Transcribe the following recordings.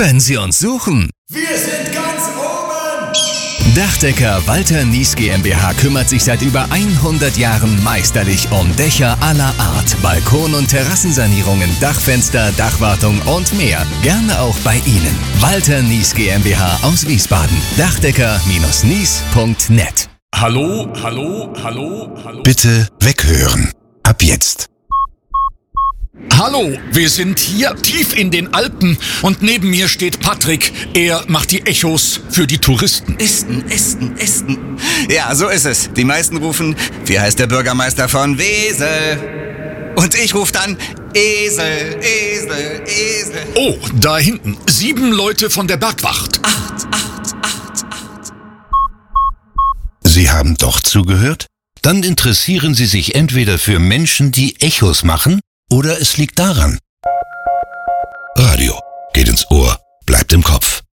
wenn Sie uns suchen. Wir sind ganz oben! Dachdecker Walter Nies GmbH kümmert sich seit über 100 Jahren meisterlich um Dächer aller Art, Balkon- und Terrassensanierungen, Dachfenster, Dachwartung und mehr. Gerne auch bei Ihnen. Walter Nies GmbH aus Wiesbaden. Dachdecker-nies.net. Hallo? Bitte weghören. Ab jetzt. Hallo, wir sind hier tief in den Alpen und neben mir steht Patrick. Er macht die Echos für die Touristen. Ästen. Ja, so ist es. Die meisten rufen, wie heißt der Bürgermeister von Wesel? Und ich rufe dann, Esel. Oh, da hinten, 7 Leute von der Bergwacht. 8. Sie haben doch zugehört? Dann interessieren Sie sich entweder für Menschen, die Echos machen, oder es liegt daran. Radio geht ins Ohr, bleibt im Kopf.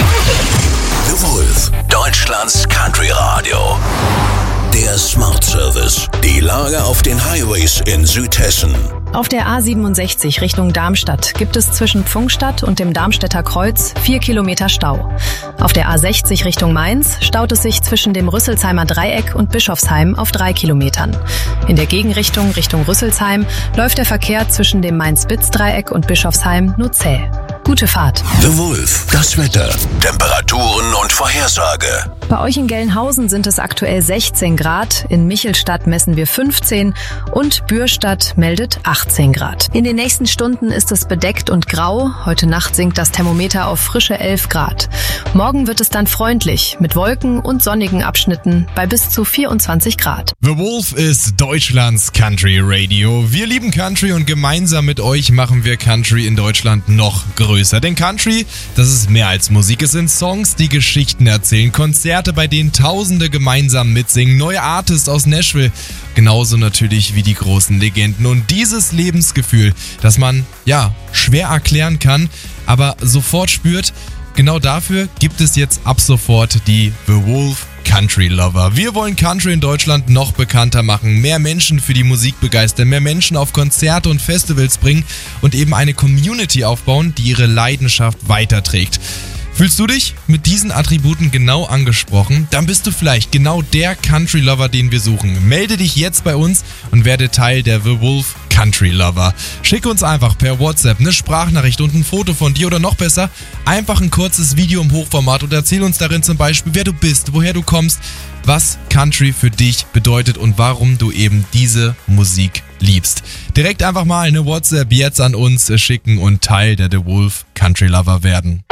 The Wolf, Deutschlands Country Radio. Der Smart Service. Die Lage auf den Highways in Südhessen. Auf der A67 Richtung Darmstadt gibt es zwischen Pfungstadt und dem Darmstädter Kreuz 4 Kilometer Stau. Auf der A60 Richtung Mainz staut es sich zwischen dem Rüsselsheimer Dreieck und Bischofsheim auf 3 Kilometern. In der Gegenrichtung Richtung Rüsselsheim läuft der Verkehr zwischen dem Mainz-Bitz-Dreieck und Bischofsheim nur zäh. Gute Fahrt. The Wolf, das Wetter, Temperaturen und Vorhersage. Bei euch in Gelnhausen sind es aktuell 16 Grad, in Michelstadt messen wir 15 und Bürstadt meldet 18 Grad. In den nächsten Stunden ist es bedeckt und grau. Heute Nacht sinkt das Thermometer auf frische 11 Grad. Morgen wird es dann freundlich mit Wolken und sonnigen Abschnitten bei bis zu 24 Grad. The Wolf ist Deutschlands Country Radio. Wir lieben Country und gemeinsam mit euch machen wir Country in Deutschland noch größer. Denn Country, das ist mehr als Musik. Es sind Songs, die Geschichten erzählen, Konzerte, bei denen Tausende gemeinsam mitsingen, neue Artists aus Nashville, genauso natürlich wie die großen Legenden. Und dieses Lebensgefühl, das man, schwer erklären kann, aber sofort spürt, genau dafür gibt es jetzt ab sofort die The Wolf Country Lover. Wir wollen Country in Deutschland noch bekannter machen, mehr Menschen für die Musik begeistern, mehr Menschen auf Konzerte und Festivals bringen und eben eine Community aufbauen, die ihre Leidenschaft weiterträgt. Fühlst du dich mit diesen Attributen genau angesprochen? Dann bist du vielleicht genau der Country Lover, den wir suchen. Melde dich jetzt bei uns und werde Teil der The Wolf Country Lover. Schicke uns einfach per WhatsApp eine Sprachnachricht und ein Foto von dir oder noch besser, einfach ein kurzes Video im Hochformat und erzähl uns darin zum Beispiel, wer du bist, woher du kommst, was Country für dich bedeutet und warum du eben diese Musik liebst. Direkt einfach mal eine WhatsApp jetzt an uns schicken und Teil der The Wolf Country Lover werden.